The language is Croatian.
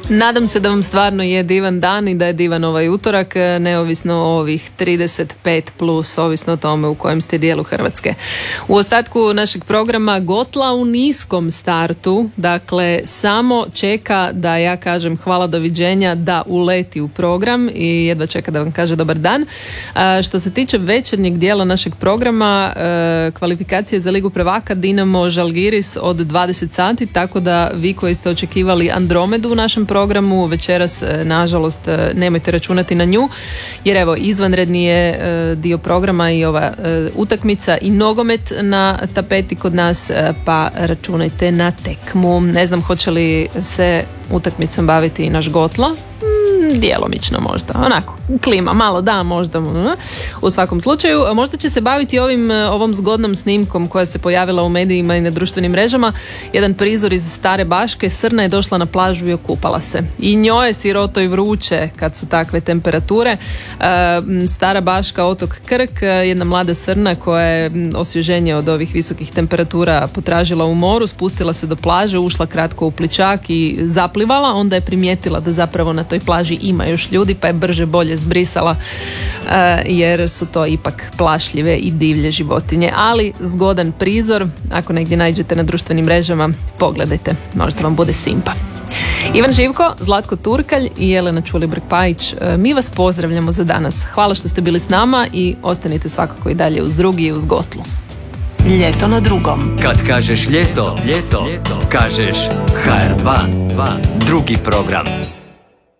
Nadam se da vam stvarno je divan dan i da je divan ovaj utorak, neovisno o ovih 35 plus, ovisno o tome u kojem ste dijelu Hrvatske. U ostatku našeg programa Gotla u niskom startu, dakle samo čeka da ja kažem hvala, doviđenja, da uleti u program i jedva čeka da vam kaže dobar dan. Što se tiče večernjeg dijela našeg programa, kvalifikacije za Ligu prvaka Dinamo Žalgiris od 20 sati, tako da vi koji ste očekivali Andromedu u našem programu večeras, nažalost, nemojte računati na nju, jer evo, izvanredni je dio programa i ova utakmica i nogomet na tapeti kod nas, pa računajte na tekmu. Ne znam hoće li se utakmicom baviti i naš Gotla, djelomično možda, onako klima malo, da, možda u svakom slučaju. Možda će se baviti ovom zgodnom snimkom koja se pojavila u medijima i na društvenim mrežama. Jedan prizor iz Stare Baške. Srna je došla na plažu i okupala se i njoj je siroto i vruće kad su takve temperature. Stara Baška, otok Krk, jedna mlada srna koja je osvježenje od ovih visokih temperatura potražila u moru, spustila se do plaže, ušla kratko u pličak i zaplivala, onda je primijetila da zapravo na toj plaži ima još ljudi, pa je brže bolje zbrisala, jer su to ipak plašljive i divlje životinje, ali zgodan prizor. Ako negdje nađete na društvenim mrežama, pogledajte, možda vam bude simpa. Ivan Živko, Zlatko Turkalj i Jelena Čulibrk-Pajić, mi vas pozdravljamo za danas. Hvala što ste bili s nama i ostanite svakako i dalje uz drugi i uz Gotlu. Ljeto na drugom. Kad kažeš ljeto, kažeš HR2, drugi program.